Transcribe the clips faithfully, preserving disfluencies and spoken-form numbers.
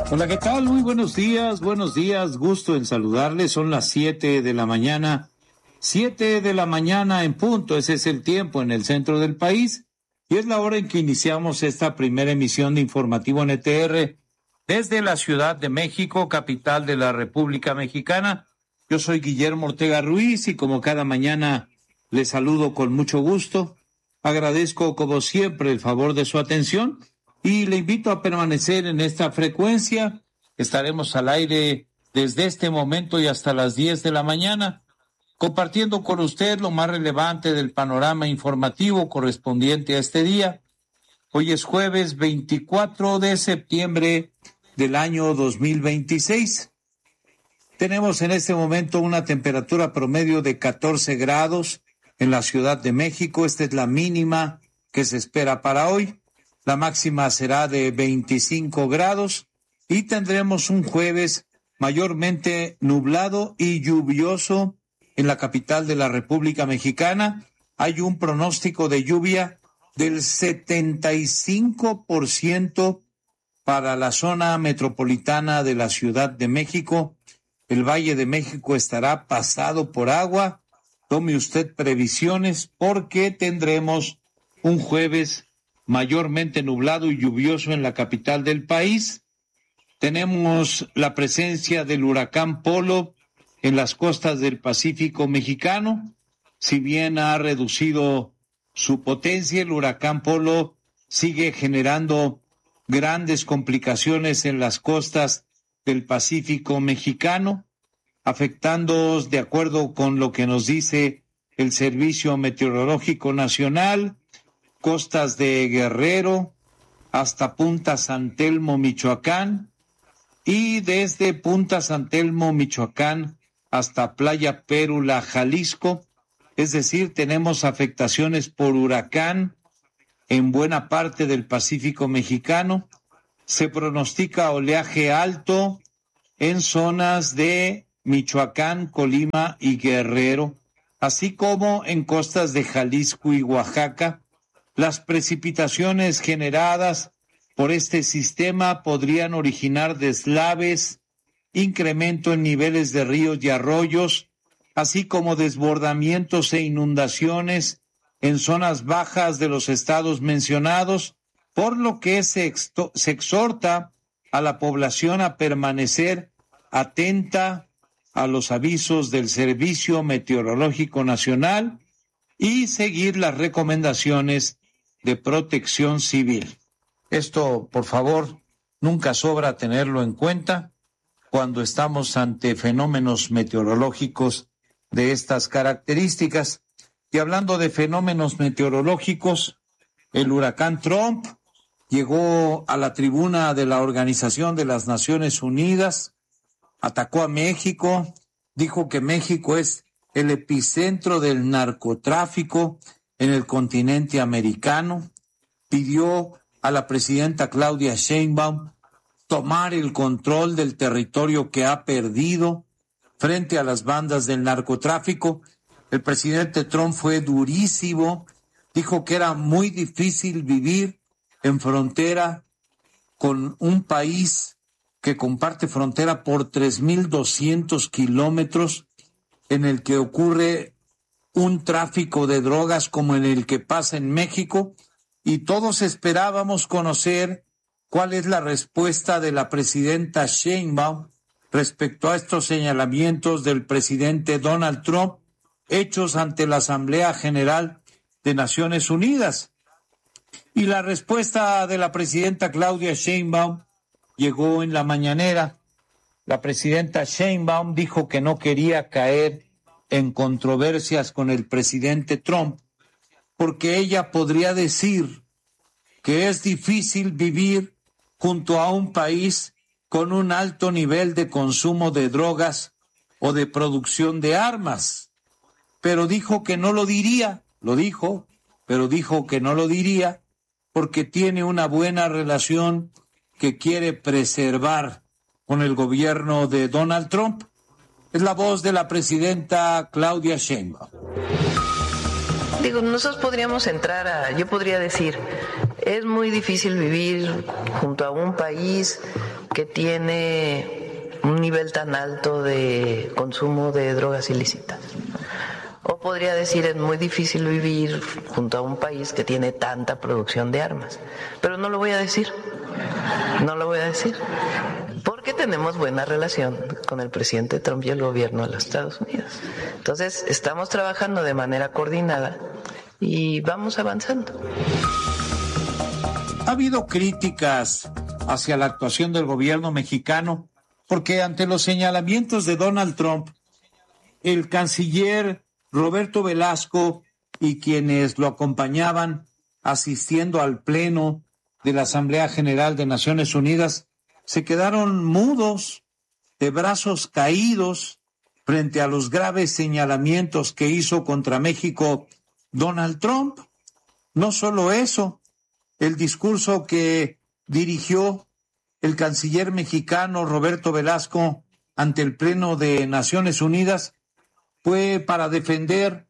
Hola, ¿qué tal? Muy buenos días, buenos días, gusto en saludarles. Son las siete de la mañana, siete de la mañana en punto, ese es el tiempo en el centro del país y es la hora en que iniciamos esta primera emisión de Informativo N T R desde la Ciudad de México, capital de la República Mexicana. Yo soy Guillermo Ortega Ruiz y como cada mañana les saludo con mucho gusto. Agradezco como siempre el favor de su atención y le invito a permanecer en esta frecuencia. Estaremos al aire desde este momento y hasta las diez de la mañana, compartiendo con usted lo más relevante del panorama informativo correspondiente a este día. Hoy es jueves veinticuatro de septiembre del año dos mil veintiséis. Tenemos en este momento una temperatura promedio de catorce grados en la Ciudad de México. Esta es la mínima que se espera para hoy. La máxima será de veinticinco grados y tendremos un jueves mayormente nublado y lluvioso en la capital de la República Mexicana. Hay un pronóstico de lluvia del setenta y cinco por ciento para la zona metropolitana de la Ciudad de México. El Valle de México estará pasado por agua. Tome usted previsiones porque tendremos un jueves mayormente nublado y lluvioso en la capital del país. Tenemos la presencia del huracán Polo en las costas del Pacífico mexicano. Si bien ha reducido su potencia, el huracán Polo sigue generando grandes complicaciones en las costas del Pacífico mexicano, afectando, de acuerdo con lo que nos dice el Servicio Meteorológico Nacional, costas de Guerrero hasta Punta San Telmo, Michoacán, y desde Punta San Telmo, Michoacán, hasta Playa Pérula, Jalisco. Es decir, tenemos afectaciones por huracán en buena parte del Pacífico mexicano. Se pronostica oleaje alto en zonas de Michoacán, Colima y Guerrero, así como en costas de Jalisco y Oaxaca. Las precipitaciones generadas por este sistema podrían originar deslaves, incremento en niveles de ríos y arroyos, así como desbordamientos e inundaciones en zonas bajas de los estados mencionados, por lo que se, exto- se exhorta a la población a permanecer atenta a los avisos del Servicio Meteorológico Nacional y seguir las recomendaciones de protección civil. Esto, por favor, nunca sobra tenerlo en cuenta cuando estamos ante fenómenos meteorológicos de estas características. Y hablando de fenómenos meteorológicos, el huracán Trump llegó a la tribuna de la Organización de las Naciones Unidas, atacó a México, dijo que México es el epicentro del narcotráfico en el continente americano, pidió a la presidenta Claudia Sheinbaum tomar el control del territorio que ha perdido frente a las bandas del narcotráfico. El presidente Trump fue durísimo, dijo que era muy difícil vivir en frontera con un país que comparte frontera por tres mil doscientos kilómetros, en el que ocurre un tráfico de drogas como en el que pasa en México, y todos esperábamos conocer cuál es la respuesta de la presidenta Sheinbaum respecto a estos señalamientos del presidente Donald Trump hechos ante la Asamblea General de Naciones Unidas. Y la respuesta de la presidenta Claudia Sheinbaum llegó en la mañanera. La presidenta Sheinbaum dijo que no quería caer en controversias con el presidente Trump, porque ella podría decir que es difícil vivir junto a un país con un alto nivel de consumo de drogas o de producción de armas. Pero dijo que no lo diría, lo dijo, pero dijo que no lo diría porque tiene una buena relación que quiere preservar con el gobierno de Donald Trump. Es la voz de la presidenta Claudia Sheinbaum. Digo, nosotros podríamos entrar a, yo podría decir, Es muy difícil vivir junto a un país que tiene un nivel tan alto de consumo de drogas ilícitas. O podría decir, es muy difícil vivir junto a un país que tiene tanta producción de armas. Pero no lo voy a decir, no lo voy a decir, porque tenemos buena relación con el presidente Trump y el gobierno de los Estados Unidos. Entonces, estamos trabajando de manera coordinada y vamos avanzando. Ha habido críticas hacia la actuación del gobierno mexicano porque ante los señalamientos de Donald Trump, el canciller Roberto Velasco y quienes lo acompañaban asistiendo al pleno de la Asamblea General de Naciones Unidas se quedaron mudos, de brazos caídos frente a los graves señalamientos que hizo contra México Donald Trump. No solo eso, el discurso que dirigió el canciller mexicano Roberto Velasco ante el Pleno de Naciones Unidas fue para defender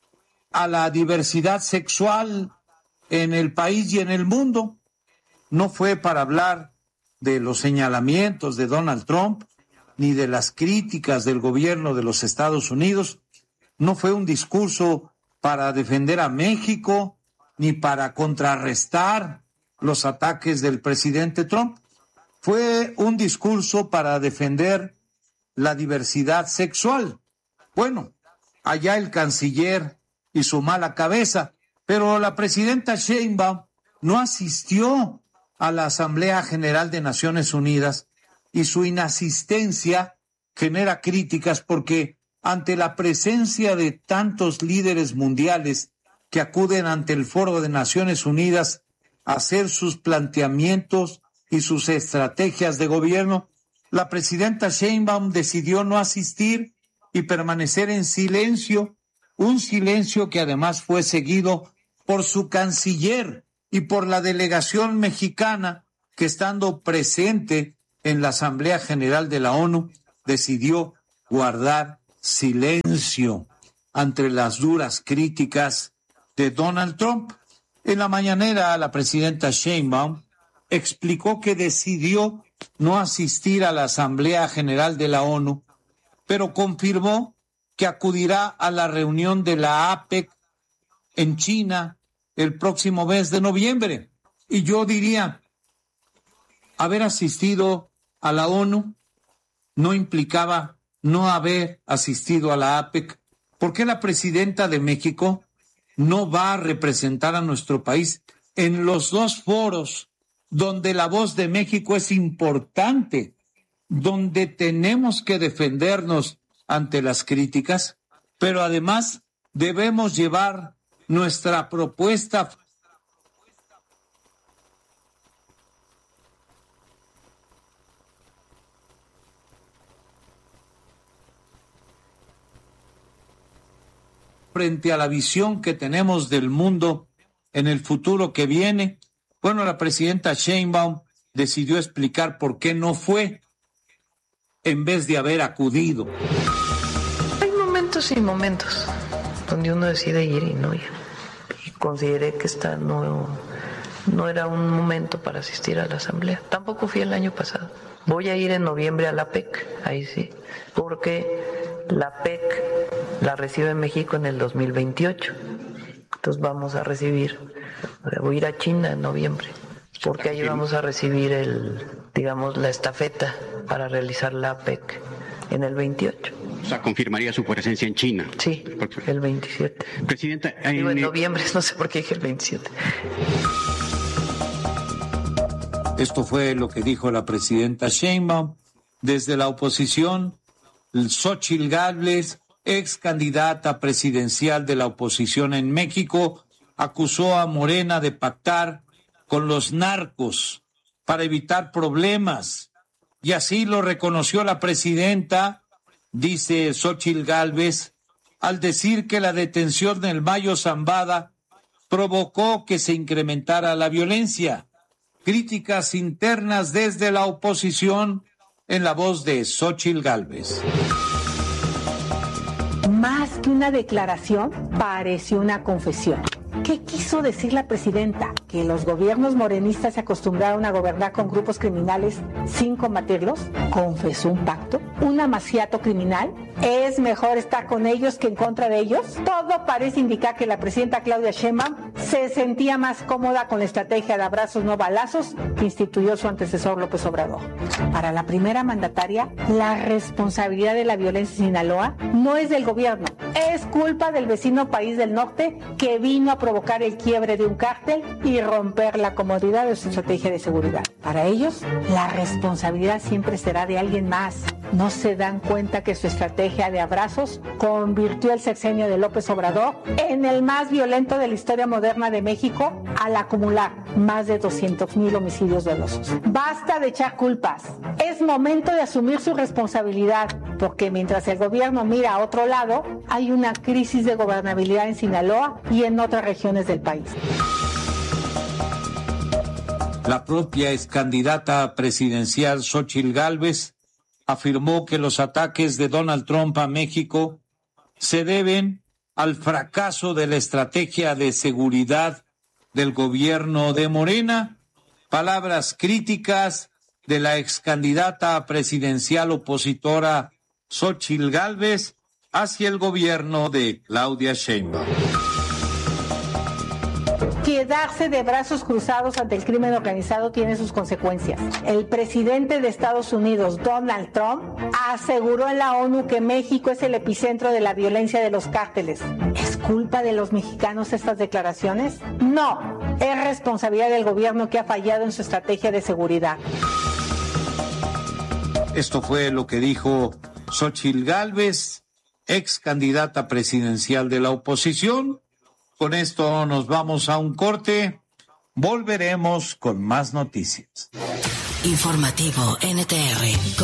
a la diversidad sexual en el país y en el mundo. No fue para hablar de los señalamientos de Donald Trump ni de las críticas del gobierno de los Estados Unidos. No fue un discurso para defender a México ni para contrarrestar los ataques del presidente Trump. Fue un discurso para defender la diversidad sexual. Bueno, allá el canciller y su mala cabeza, pero la presidenta Sheinbaum no asistió a la Asamblea General de Naciones Unidas y su inasistencia genera críticas porque ante la presencia de tantos líderes mundiales que acuden ante el Foro de Naciones Unidas a hacer sus planteamientos y sus estrategias de gobierno, la presidenta Sheinbaum decidió no asistir y permanecer en silencio, un silencio que además fue seguido por su canciller y por la delegación mexicana que, estando presente en la Asamblea General de la ONU, decidió guardar silencio ante las duras críticas de Donald Trump. En la mañanera, la presidenta Sheinbaum explicó que decidió no asistir a la Asamblea General de la ONU, pero confirmó que acudirá a la reunión de la A P E C en China el próximo mes de noviembre. Y yo diría, haber asistido a la ONU no implicaba no haber asistido a la A P E C. ¿Por qué la presidenta de México no va a representar a nuestro país en los dos foros donde la voz de México es importante, donde tenemos que defendernos ante las críticas, pero además debemos llevar nuestra propuesta frente a la visión que tenemos del mundo en el futuro que viene? Bueno, la presidenta Sheinbaum decidió explicar por qué no fue, en vez de haber acudido. Hay momentos y momentos donde uno decide ir y no ir. Y consideré que esta no, no era un momento para asistir a la asamblea. Tampoco fui el año pasado. Voy a ir en noviembre a la P E C, ahí sí, porque la P E C la recibe México en el dos mil veintiocho. Entonces vamos a recibir, voy a ir a China en noviembre, porque ahí vamos a recibir el, digamos, la estafeta para realizar la P E C en el veintiocho. O sea, confirmaría su presencia en China. Sí, el veintisiete. Presidenta, en, Digo, en noviembre, no sé por qué dije el veintisiete. Esto fue lo que dijo la presidenta Sheinbaum. Desde la oposición, Xóchitl Gálvez, ex candidata presidencial de la oposición en México, acusó a Morena de pactar con los narcos para evitar problemas. Y así lo reconoció la presidenta, dice Xóchitl Gálvez, al decir que la detención del Mayo Zambada provocó que se incrementara la violencia. Críticas internas desde la oposición en la voz de Xóchitl Gálvez. Más que una declaración, pareció una confesión. ¿Qué quiso decir la presidenta? ¿Que los gobiernos morenistas se acostumbraron a gobernar con grupos criminales sin combatirlos? ¿Confesó un pacto? ¿Un amaciato criminal? ¿Es mejor estar con ellos que en contra de ellos? Todo parece indicar que la presidenta Claudia Sheinbaum se sentía más cómoda con la estrategia de abrazos no balazos que instituyó su antecesor López Obrador. Para la primera mandataria, la responsabilidad de la violencia en Sinaloa no es del gobierno, es culpa del vecino país del norte que vino a provocar el quiebre de un cártel y romper la comodidad de su estrategia de seguridad. Para ellos, la responsabilidad siempre será de alguien más. No se dan cuenta que su estrategia de abrazos convirtió el sexenio de López Obrador en el más violento de la historia moderna de México al acumular más de doscientos mil homicidios dolosos. Basta de echar culpas. Es momento de asumir su responsabilidad, porque mientras el gobierno mira a otro lado, hay una crisis de gobernabilidad en Sinaloa y en otras regiones del país. La propia excandidata presidencial Xóchitl Gálvez afirmó que los ataques de Donald Trump a México se deben al fracaso de la estrategia de seguridad del gobierno de Morena. Palabras críticas de la excandidata presidencial opositora Xóchitl Gálvez hacia el gobierno de Claudia Sheinbaum. Quedarse de brazos cruzados ante el crimen organizado tiene sus consecuencias. El presidente de Estados Unidos, Donald Trump, aseguró en la ONU que México es el epicentro de la violencia de los cárteles. ¿Es culpa de los mexicanos estas declaraciones? No, es responsabilidad del gobierno que ha fallado en su estrategia de seguridad. Esto fue lo que dijo Xóchitl Gálvez, ex candidata presidencial de la oposición. Con esto nos vamos a un corte. Volveremos con más noticias. Informativo N T R.